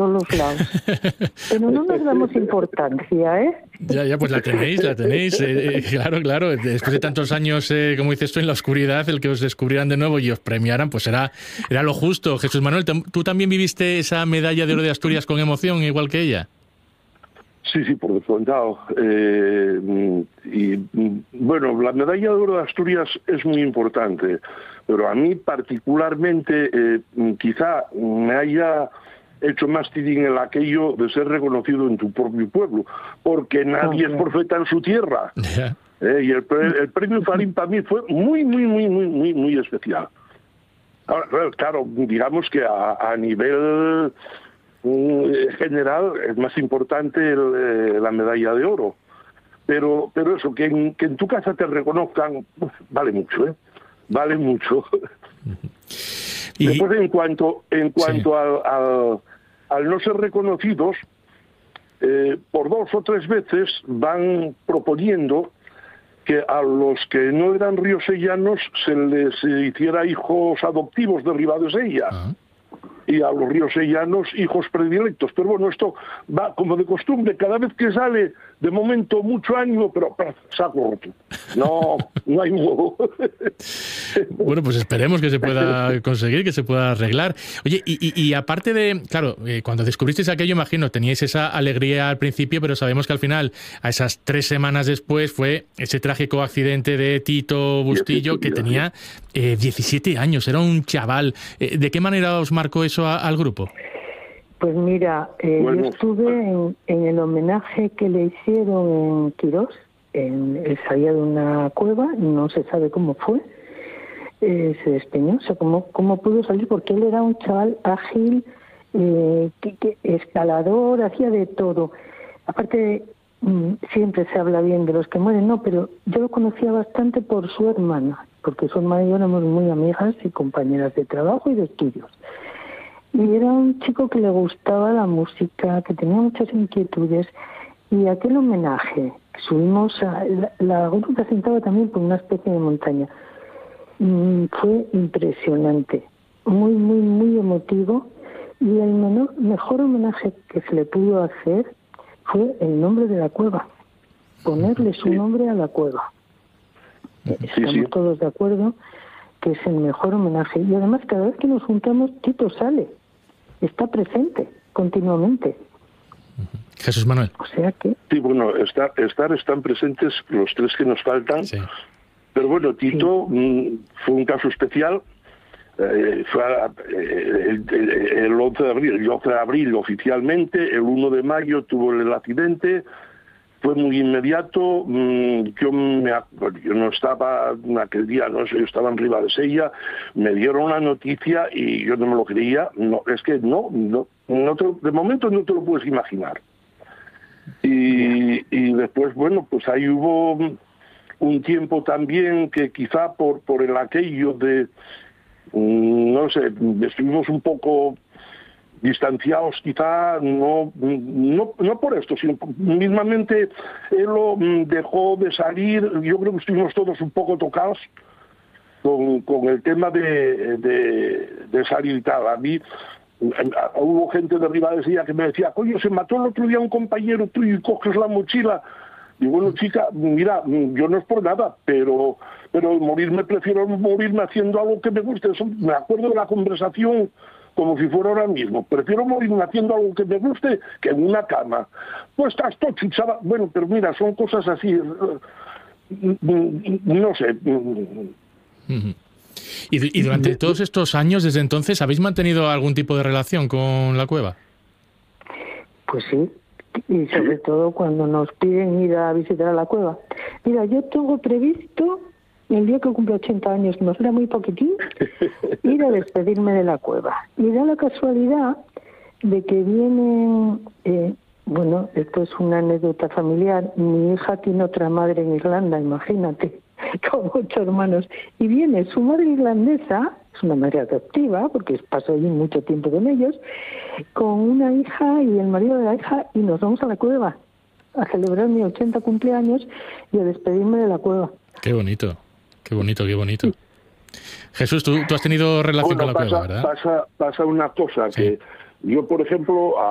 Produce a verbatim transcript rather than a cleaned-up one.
todos los lados. Pero no nos damos importancia, ¿eh? Ya, ya, pues la tenéis, la tenéis. Eh, eh, claro, claro. Después de tantos años, eh, como dices tú, en la oscuridad, el que os descubrieran de nuevo y os premiaran, pues era, era lo justo. Jesús Manuel, ¿tú también viviste esa medalla de oro de Asturias con emoción, igual que ella? Sí, sí, por descontado. Eh, y bueno, la medalla de oro de Asturias es muy importante, pero a mí particularmente eh, quizá me haya hecho más tirín el aquello de ser reconocido en tu propio pueblo, porque nadie okay. es profeta en su tierra. Yeah. Eh, y el, el premio Farín para mí fue muy, muy, muy, muy, muy, muy especial. Ahora, claro, digamos que a, a nivel general es más importante el, eh, la medalla de oro, pero pero eso, que en, que en tu casa te reconozcan, vale mucho, ¿eh? Vale mucho. Y... Después, en cuanto en cuanto sí. al, al, al no ser reconocidos, eh, por dos o tres veces van proponiendo que a los que no eran riosellanos se les hiciera hijos adoptivos de Ribadesella. Uh-huh. Y a los riosellanos hijos predilectos. Pero bueno, esto va como de costumbre, cada vez que sale, de momento mucho ánimo, pero, pero saco roto. No, no hay huevo. Bueno, pues esperemos que se pueda conseguir, que se pueda arreglar. Oye, y, y, y aparte de, claro, eh, cuando descubristeis aquello, imagino, teníais esa alegría al principio, pero sabemos que al final, a esas tres semanas después, fue ese trágico accidente de Tito Bustillo, que tenía eh, diecisiete años, era un chaval. Eh, ¿De qué manera os marcó eso a, al grupo? Pues mira, eh, bueno, yo estuve en, en el homenaje que le hicieron en Quirós. En, él salía de una cueva, no se sabe cómo fue, eh, se despeñó, o sea, cómo, cómo pudo salir, porque él era un chaval ágil, eh, que, que, escalador, hacía de todo. Aparte, mmm, siempre se habla bien de los que mueren, no, pero yo lo conocía bastante por su hermana, porque su hermana y yo éramos muy amigas y compañeras de trabajo y de estudios. Y era un chico que le gustaba la música, que tenía muchas inquietudes, y aquel homenaje, subimos a, la, la gruta sentaba también por una especie de montaña, mm, fue impresionante, muy, muy, muy emotivo, y el menor, mejor homenaje que se le pudo hacer fue el nombre de la cueva, ponerle su nombre a la cueva. Estamos sí, sí. todos de acuerdo que es el mejor homenaje, y además cada vez que nos juntamos, Tito sale, está presente continuamente. Jesús Manuel. O sea que... Sí, bueno, estar, estar están presentes los tres que nos faltan, sí. Pero bueno, Tito sí. mmm, fue un caso especial. Eh, fue eh, el, el, el once de abril, el once de abril oficialmente, el uno de mayo tuvo el accidente, fue muy inmediato. Mmm, yo, me, bueno, yo no estaba aquel día, no sé, yo estaba en Ribadesella, me dieron la noticia y yo no me lo creía. No, es que no, no, no te, de momento no te lo puedes imaginar. Y, y después, bueno, pues ahí hubo un tiempo también que quizá por, por el aquello de, no sé, estuvimos un poco distanciados, quizá no, no, no por esto, sino mismamente él lo dejó de salir. Yo creo que estuvimos todos un poco tocados con, con el tema de, de, de salir y tal. A mí hubo gente de Ribadesella que me decía, coño, se mató el otro día un compañero tuyo y coges la mochila. Y bueno, chica, mira, yo no es por nada, pero pero morirme, prefiero morirme haciendo algo que me guste. Eso, me acuerdo de la conversación como si fuera ahora mismo. Prefiero morirme haciendo algo que me guste que en una cama. Pues estás todo chuchada. Bueno, pero mira, son cosas así, no sé. Uh-huh. ¿Y, y durante todos estos años, desde entonces, habéis mantenido algún tipo de relación con la cueva? Pues sí, y sobre todo cuando nos piden ir a visitar a la cueva. Mira, yo tengo previsto, el día que cumple ochenta años, nos era muy poquitín, ir a despedirme de la cueva. Y da la casualidad de que vienen, eh, bueno, esto es una anécdota familiar, mi hija tiene otra madre en Irlanda, imagínate, con ocho hermanos, y viene su madre irlandesa, es una madre adoptiva, porque pasó allí mucho tiempo con ellos, con una hija y el marido de la hija, y nos vamos a la cueva a celebrar mi ochenta cumpleaños y a despedirme de la cueva. Qué bonito, qué bonito, qué bonito. Sí. Jesús, ¿tú, tú has tenido relación bueno, con la pasa, cueva, ¿verdad? Pasa, pasa una cosa, sí. Que yo, por ejemplo,